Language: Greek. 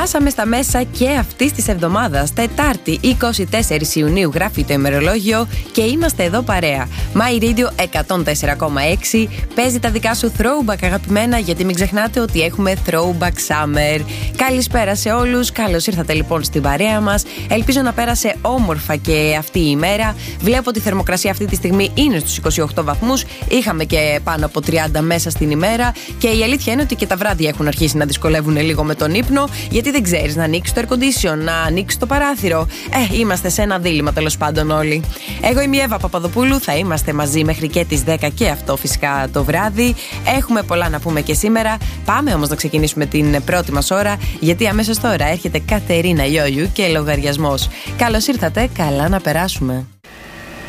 Φτάσαμε στα μέσα και αυτής της εβδομάδας. Τετάρτη 24 Ιουνίου γράφει το ημερολόγιο και είμαστε εδώ παρέα. My Radio 104,6 παίζει τα δικά σου throwback αγαπημένα, γιατί μην ξεχνάτε ότι έχουμε throwback summer. Καλησπέρα σε όλους, καλώς ήρθατε λοιπόν στην παρέα μας. Ελπίζω να πέρασε όμορφα και αυτή η ημέρα. Βλέπω ότι η θερμοκρασία αυτή τη στιγμή είναι στους 28 βαθμούς. Είχαμε και πάνω από 30 μέσα στην ημέρα. Και η αλήθεια είναι ότι και τα βράδια έχουν αρχίσει να δυσκολεύουν λίγο με τον ύπνο, γιατί δεν ξέρεις να ανοίξεις το air condition, να ανοίξεις το παράθυρο. Είμαστε σε ένα δίλημμα τέλος πάντων όλοι. Εγώ είμαι η Εύα Παπαδοπούλου, θα είμαστε μαζί μέχρι και τις 10 και αυτό φυσικά το βράδυ. Έχουμε πολλά να πούμε και σήμερα. Πάμε όμως να ξεκινήσουμε την πρώτη μας ώρα, γιατί αμέσως τώρα έρχεται Κατερίνα Λιόγιου και λογαριασμός. Καλώς ήρθατε, καλά να περάσουμε.